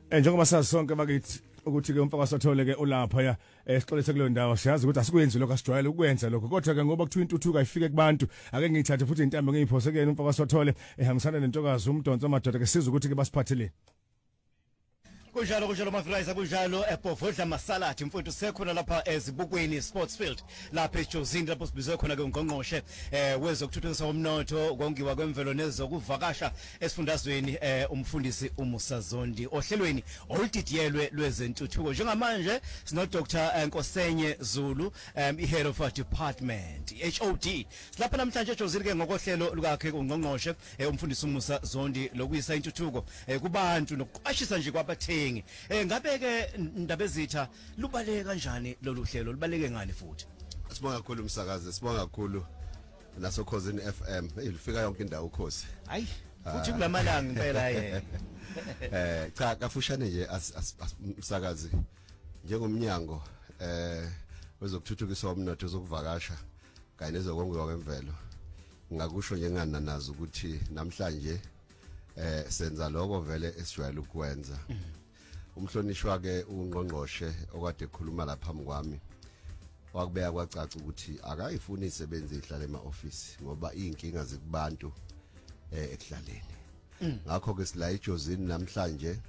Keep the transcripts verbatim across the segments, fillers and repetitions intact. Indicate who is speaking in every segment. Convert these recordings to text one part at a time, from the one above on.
Speaker 1: Eh njengoba sazi sonke bakithi ukuthi ke umfaka sathole ke ulapha ya esixolise kulo ndawo siyazi ukuthi asikwenzi lokho asijwayele ukwenza lokho kodwa ke ngoba kuthiwa intuthuka ifike kubantu ake ngithathe futhi intambo ngiyiphoseke umfaka sathole ehambisana nentokazi umdonso amadoda ke siza ukuthi ke basiphathele
Speaker 2: kunjalo kunjalo mafrayisa kunjalo epovodla masalad imfundo sekhona lapha ezibukweni Sportsfield lapha eJozini lapho sibizwe khona ke ungqongqoshe eh wezokuthuthukisa umnotho kongiwa kwemvelo nezokuvakasha esifundazweni eh umfundisi uMusa Zondi ohlelweni oludidiyelwe lwezentuthuko njengamanje sino Dr Nkosenye Zulu um i-head of a department H O D lapha namhlanje eJozini ke ngokohlelo lukakhe ungqongqoshe umfundisi uMusa Zondi lokuyisa intuthuko kubantu nokuqashisa nje kwabathe eh ngabe ke indaba ezitha lubaleke kanjani lolu hlelo lubaleke ngani futhi
Speaker 3: Sibonga kakhulu umsakazi sibonga kakhulu naso Khosini F M ilifika yonke indawo ukhosi
Speaker 2: hayi futhi kulamalanga impela yena
Speaker 3: eh cha kafushane nje umsakazi njengomnyango eh wezokuthuthukiswa umnotho zokuvakasha kanye nezokongiwa kwemvelo ngakusho njengana nazo ukuthi namhlanje eh senza lokho vele esijwayele ukwenza umhlonishwa ke ungqongqoshe okade ekhuluma lapha phambi kwami wakubeka kwacaca ukuthi akayifuni isebenze ihlale ema-office ngoba inkinga zikubantu eh ekudlaleni ngakho ke sila eJozini namhlanje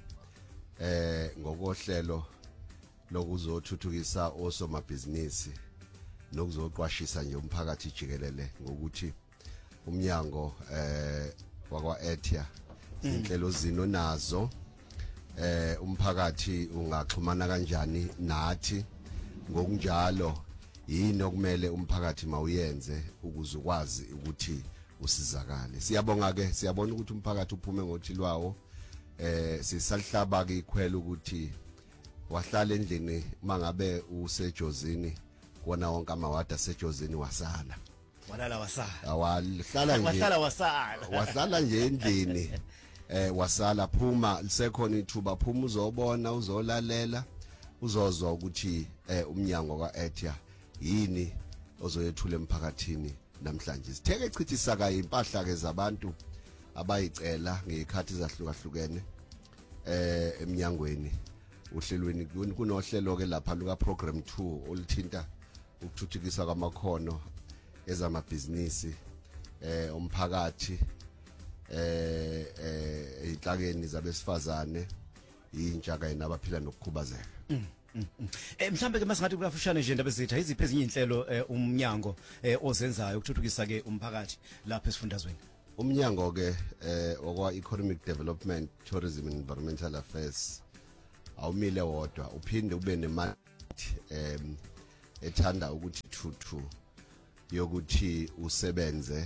Speaker 3: eh ngokohlelo lokuzothuthukisa osomabhizinisi nokuzoqwashisa nje umphakathi jikelele ngokuthi umnyango eh wakwa Etia inhlelo zino nazo eh umphakathi ungaxhumana kanjani nathi ngokunjalo yini okumele umphakathi mawuyenze ukuze ukwazi ukuthi usizakale siyabonga ke siyabona ukuthi umphakathi uphume ngothi lwawo eh sisahlaba ke ikhwela ukuthi wahlala endlini mangabe useJozini kona wonke amawada seJozini wasala
Speaker 2: walala wasala
Speaker 3: awahlala nje
Speaker 2: wahlala wasala
Speaker 3: wahlala nje endlini eh wasala phuma lisekhona ithuba phuma uzobona uzolalela uzozwa ukuthi eh umnyango kaEtia yini ozoyethula emphakathini namhlanje sitheke echithisa ka impahla ke zabantu abayicela ngekhathi zahlukahlukene eh eminyangweni uhlelweni kunohlelo ke lapha luka program two olithinta ukuthuthukisa kwamakhono ezamabhizinisi eh umphakathi eh eh ihlakeni zabesifazane intsha kanye nabaphila nokukhubazeka
Speaker 2: eh mhlambe ke masingathi kuyafushane nje indaba ezitha iziphi ezinye inhlelo umnyango ozenzayo ukuthuthukisa ke umphakathi lapha esifundazweni
Speaker 3: umnyango ke eh okwa economic development tourism and environmental affairs awumile wodwa uphinde ube nemali em ethanda ukuthi thuthu yokuthi usebenze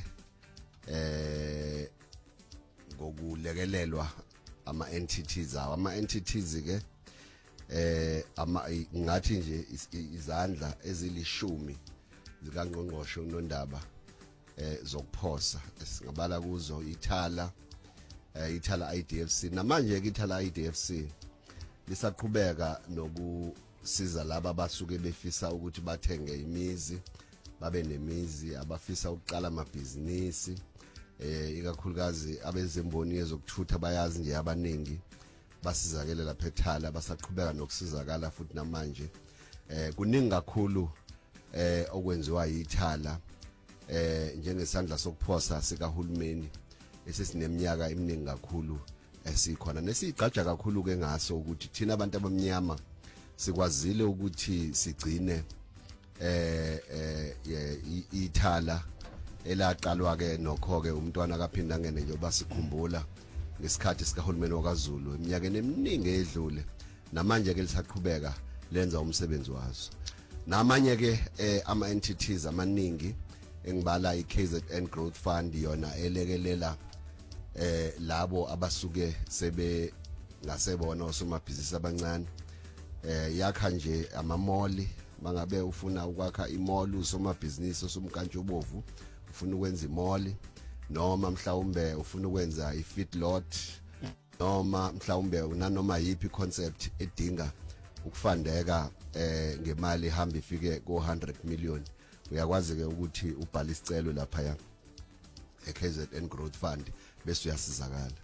Speaker 3: eh ngokulekelelwa ama entities awo ama entities ke eh ama ngathi nje izandla ezilishumi zikangqongqoshe unondaba eh zokuphosa esingabala kuzo ithala eh ithala I D F C namanje ke ithala I D F C lisaqhubeka nokusiza laba basuke befisa ukuthi bathenge imizi babe nemizi abafisa ukuqala amabhizinisi eh ikakhulukazi abezemboni ezokuthutha bayazi nje abaningi basizakele lapha eThala basaqhubeka nokusizakala futhi namanje eh kuningi kakhulu eh okwenziwa yiThala eh njengesandla sokuphosa sikahulumeni esisineminyaka eminingi kakhulu esikhona nesigcaja kakhulu ke ngaso ukuthi thina abantu abamnyama sikwazile ukuthi sigcine eh eh iThala elaqalwa ke nokho ke umntwana kaphinda ngene nje basikhumbula ngesikhathi sikahulumeni wakaZulu eminyakeni eminingi edlule namanje ke lisaqhubeka lenza umsebenzi wazo namanye ke ama entities amaningi engibala iK Z N Growth Fund yona elekelela eh labo abasuke sebe ngasebona osomabhizinisi abancane eh yakha nje amamoli mangabe ufuna ukwakha imall usomabhizinisi osomkantsho obovu ufuna ukwenza imall noma mhlawumbe ufuna ukwenza ifeedlot noma mhlawumbe unanoma yipi concept edinga ukufandeka eh ngemali ihamba ifike ku one hundred million uyakwazi ke ukuthi ubhale isicelo lapha ya eK Z N Growth Fund bese uyasizakala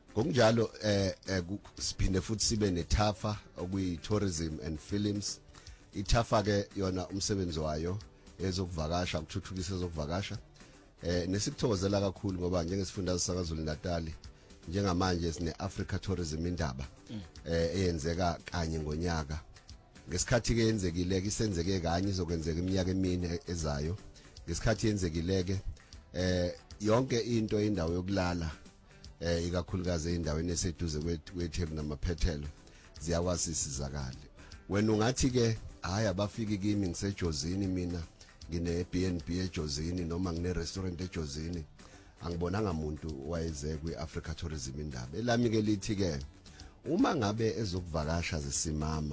Speaker 3: Ngokunjalo eh siphinde futhi sibe neThafa okuyi tourism and films. iThafa ke yona umsebenzi wayo ezokuvakasha ukuthuthukisa ezokuvakasha eh nesikuthokozela kakhulu ngoba njengesifundazwe sakaZulu Natal njengamanje sine Africa Tourism indaba eh eyenzeka kanye ngonyaka ngesikhathi ke yenzekile ke isenzeke kanye izokwenzeka iminyaka emine ezayo ngesikhathi yenzekile ke eh yonke into indawo yokulala eh ikakhulukazi endaweni eseduze kweTheku namaphethelo ziyakwazi isizakala wena ungathi ke hayi abafiki kimi ngisejozini mina ngine B and B ejozini noma ngine restaurant ejozini angibonanga umuntu wayeze kwiAfrica Tourism indaba elami ke lithi ke uma ngabe ezokuvakasha zesimama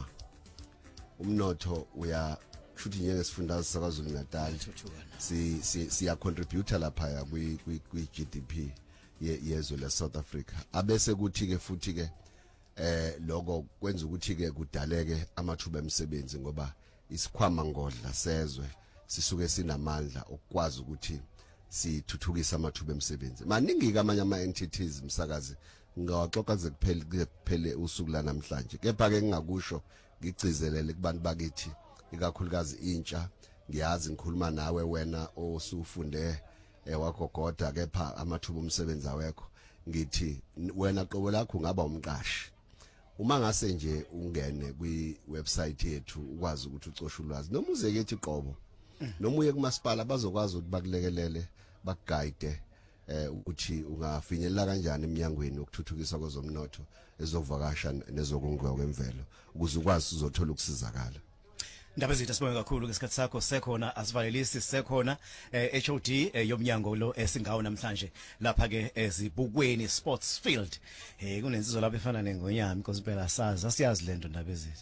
Speaker 3: umnotho uya futhi njengesifundazwe sakaZulu Natal si siya contribute lapha kwi kwi G D P yezwe la South Africa abese kuthi ke futhi ke eh lokho kwenza ukuthi ke kudaleke amathuba emisebenzi ngoba isikhwama ngodla sezwe sisuke sinamandla okwazi ukuthi sithuthukisa amathuba emisebenzi maningi kamanye ama entities umsakazi ngawaxoxa ze kuphele kuphele usuku la namhlanje kepha ke ngingakusho ngigcizelele kubantu bakithi ikakhulukazi intsha ngiyazi ngikhuluma nawe wena osufunde ewagogoda kepha amathuba omsebenzi awekho ngithi wena qobo lakho ungaba umqashi uma ngase nje ungene kwi website yethu ukwazi ukuthi ucoshe ulwazi noma uzeke ethi qobo noma uye kumasipala bazokwazi ukuthi bakulekelele bakuguide eh ukuthi ungafinyelela kanjani eminyangweni ukuthuthukisa kwezomnotho ezokuvakasha nezokungiwa kwemvelo ukuze ukwazi uzothola ukusizakala
Speaker 2: Ndaba zethu sibonga kakhulu ngesikhathi sakho sekhona asivalelisi sekhona H O D yomnyango lo esingawo namhlanje lapha ke ezibukweni Sports Field eh kunensizwa lapha efana nengonyama because phela sazi asiyazi lento ndaba zethu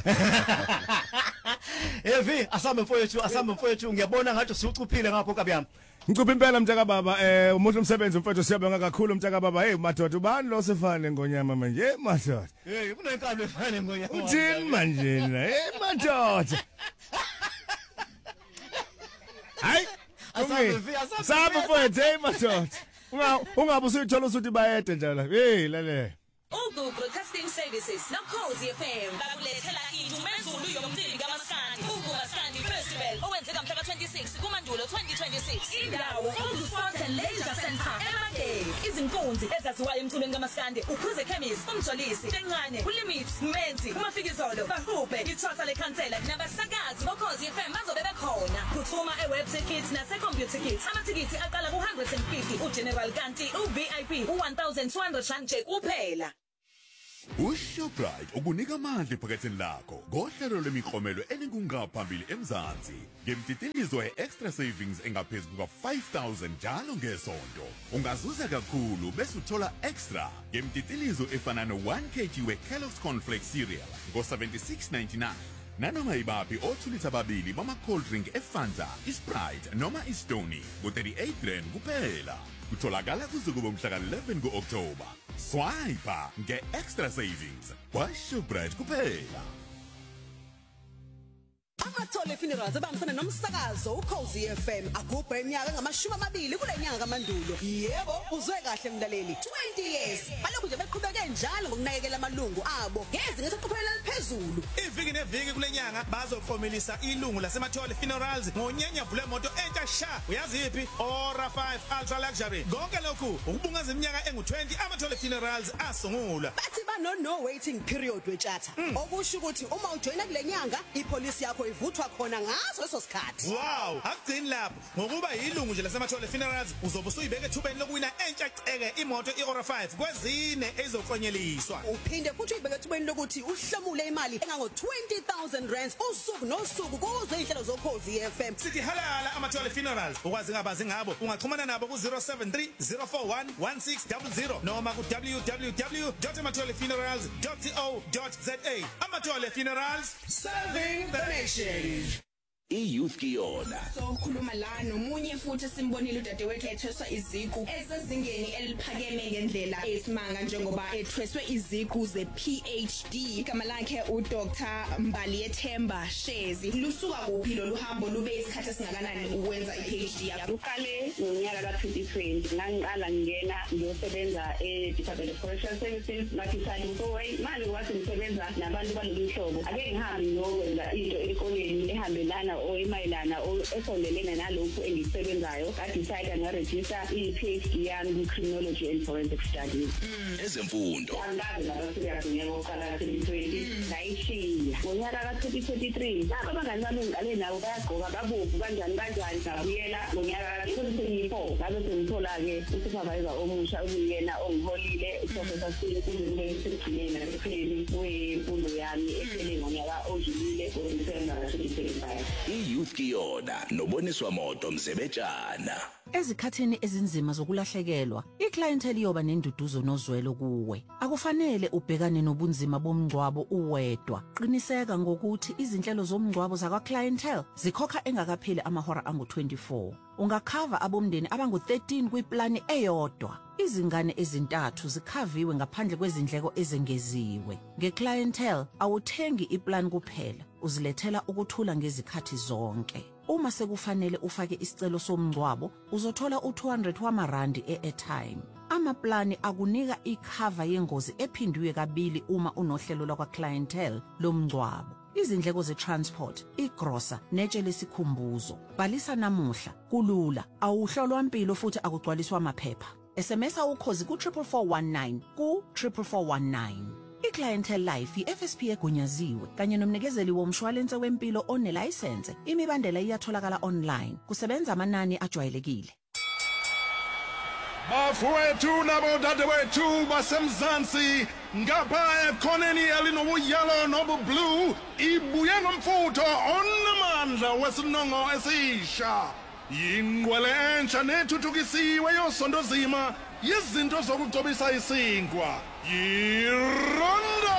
Speaker 2: Evi asame mfowethu asame mfowethu ngiyabona ngathi usucuphile ngapho kabiyami
Speaker 1: Ngicupha impela mtaka baba eh umuntu umsebenzi mfowethu siyabonga kakhulu mtaka baba hey madoda ubani lo sefane ngonyama manje hey madoda
Speaker 2: hey kunenkalo efana nengonyama
Speaker 1: uthini manje na hey madoda Hayi
Speaker 2: asame mfi asame
Speaker 1: sabe mfowethu hey madoda unga ungabe usithola usuthi bayede njalo hey lale
Speaker 4: Ugu Broadcasting Services na Khosi F M bakulethela indumezulu yomcimbi kaMaskandi Ugu Maskandi Festival owenzeka mhla ka twenty-six kuMandulo twenty twenty-six indawo Ugu Sports and Leisure Center eMande izinkunzi ezaziwayo emculweni kaMaskandi ukhuze chemist umjolisi encane ulimit menzi umafikizolo bahube ithatha lekhansela nabasakazi boKhosi F M bazobe bekhona kuthuma ewebsite kit nase computer kit amathikiti aqala ku one hundred fifty uGeneral kanti uV I P u one thousand two hundred rand nje kuphela
Speaker 5: uShoprite ukunika amandla ephaketheni lakho ngohlelo lemiklomelo elingungaphambili eMzansi ngemtitilizo ye-extra savings engaphezulu kuka five thousand njalo ngesonto ungazuza kakhulu bese uthola extra ngemtitilizo efana no one kilogram we-Kellogg's cornflakes cereal ngo-seventy-six ninety-nine nanoma ibaphi othulitha babili bama cold drink eFanta iSprite noma iStony ngo-thirty-eight rand kuphela kutholakala kuze kube mhla ka eleven ku-October swipe nge-extra savings kwaShoprite kuphela
Speaker 6: Amathole funerals abambisana nomsakazo uKhosi F M agubha iminyaka ngamashumi amabili kule nyanga kaMandulo yebo uzwe kahle mlaleli twenty years balokhu nje beqhubeke njalo ngokunakekela amalungu abo ngeze ngesoqophela liphezulu
Speaker 7: iviki neviki kule nyanga bazofomilisa ilungu lasemathole funerals ngonyenya vule moto entsha sha uyazi iphi Ora five Ultra Luxury konke lokhu ukubungaza iminyaka engu twenty amathole funerals asungulwa
Speaker 6: bathi bano no waiting period wethatha okusho ukuthi uma ujoina kule nyanga ipolice yakho ivuthwa khona ngaso leso sikhathi
Speaker 7: wow akugcini lapho ngokuba yilungu nje lasemathole funerals uzobe usuyibeke ethubeni lokuwina entsha ceke imoto iOra five kwezine ezoklonyeliswa
Speaker 6: uphinde futhi uyibeke ethubeni lokuthi uhlomule imali engango twenty thousand rands usuku nosuku kuzo inhlelo zokhozi F M
Speaker 7: sithi halala amathole funerals ukwazi ngabazi ngabo ungaxhumana nabo ku zero seven three zero four one one six zero zero noma ku w w w dot amathole funerals dot co dot za amathole funerals serving the nation.
Speaker 8: i-youth kiyona.
Speaker 9: Sokhuluma la nomunye futhi simbonile udadewethu ethweswa iziqu ezingeni eliphakeme ngendlela esimanga njengoba ethweswe iziqu ze-P H D. Igama lakhe uDoctor Mbali Ethemba Shezi. Lusuka kuphi lolu hambo lube isikhathi esingakanani ukwenza i-P H D yakho?
Speaker 10: Uqale ngonyaka ka twenty twenty ngangiqala ngena ngiyosebenza e-Department of Correctional Services ngathi Mfowethu manje wathi ngisebenza nabantu balomhlobo ake ngihambe ngiyokwenza into ekoneni ehambelana o emayelana o esondelene nalokho engisebenzayo ka decide ngaregister i-P H D yami ku-Criminology and Forensic Studies.
Speaker 8: Ezemfundo.
Speaker 10: Angazi lapho siyaqhubeka ngoqala twenty twenty ngayishiya ngonyaka ka twenty twenty-three lapho abangani bami ngale nawo bayagqoka babuku kanjani kanjani ngabuyela ngonyaka ka twenty twenty-four ngabe sengithola-ke usupervisor omusha okuyena ongiholile uprofessor Sibule esigcineni nasepheli wemfundo yami ephele ngonyaka odlulile ngoDisemba twenty twenty-five.
Speaker 8: I-youth kiyona noboniswa moto Msebetshana.
Speaker 11: Ezikhathini ezinzima zokulahlekelwa, iclientele iyoba nenduduzo nozwelo kuwe. Akufanele ubhekane nobunzima bomngcwabo uwedwa. Qiniseka ngokuthi izinhlelo zomngcwabo zakwa clientele zikhokha engakapheli amahora angu twenty-four. Ungakhava abomndeni abangu thirteen kwiplani eyodwa. Izingane ezintathu zikhaviwe ngaphandle kwezindleko ezengeziwe. Ngeclientele awuthengi iplan kuphela, uzilethela ukuthula ngezikhathi zonke. Uma sekufanele ufake isicelo somngcwabo, uzothola u two hundred wamarandi e-airtime. Amaplani akunika ikhava yengozi ephindwe kabili uma unohlelo lakwa clientele lomngcwabo. Izindleko ze-transport, igrosa, netshe lesikhumbuzo. Bhalisa namuhla, kulula, awuhlolwa impilo futhi akugcwaliswa amaphepha. S M S ukhozi ku triple four one nine ku triple four one nine. I-Clientele Life i-F S P egunyaziwe kanye nomnikezeli womshwalense wempilo onelicense. Imibandela iyatholakala online. Kusebenza amanani ajwayelekile.
Speaker 1: Bafowethu nabodadewethu basemzansi ngapha ekhoneni elinobuyelo nobublue ibuye nomfutho onamandla wesinongo esisha. Yingqwele entsha nethuthukisiwe yosondozima yezinto zokugcobisa isinkwa. Yirondo!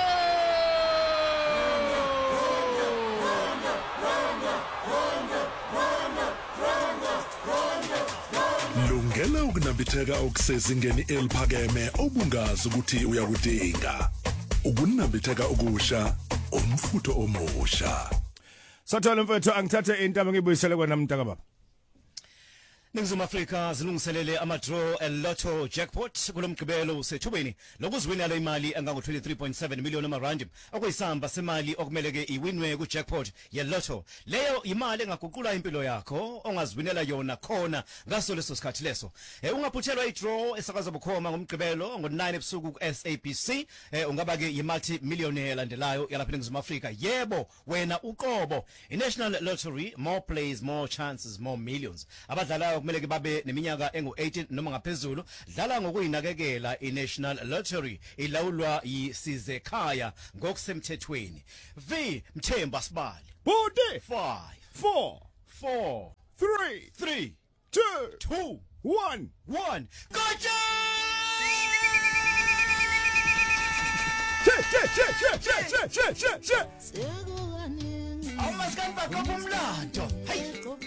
Speaker 12: Lungela ukunambitheka okusezingeni eliphakeme obungazi ukuthi uyakudinga. Ukunambitheka okusha, umfutho omusha.
Speaker 1: Sathola mfethu angithathe intaba ngibuyisele kwena mntaka baba.
Speaker 2: Ningizimu Afrika zilungiselele ama-draw e-lotto jackpot kulomgqibelo usethubeni lokuzwinela imali engango twenty-three point seven million amarandi okuyisamba semali okumeleke iwinwe ku-jackpot ye-lotto. Leyo imali engaguqula impilo yakho ongazwinela yona khona ngaso leso sikhathi leso. Eh, ungaphuthelwa i-draw esakaza bukhoma ngomgqibelo ngo-nine ebusuku ku-S A B C. Eh, ungaba-ke yi-multi millionaire elandelayo yalapha eNingizimu Afrika. Yebo, wena uqobo. I-National Lottery, more plays, more chances, more millions. Abadlalayo kumele ke babe neminyaka engu eighteen noma ngaphezulu. Dlala ngokuyinakekela i-National Lottery ilawulwa yiSizekhaya ngokusemthethweni. V Mthemba Sibali.
Speaker 1: Bude
Speaker 2: five
Speaker 1: four
Speaker 2: four
Speaker 1: three
Speaker 2: three
Speaker 1: two
Speaker 2: two
Speaker 1: one
Speaker 2: one. Gotcha!
Speaker 1: Che che che che che che che che.
Speaker 2: Awumaskani bakho umlando. Hey.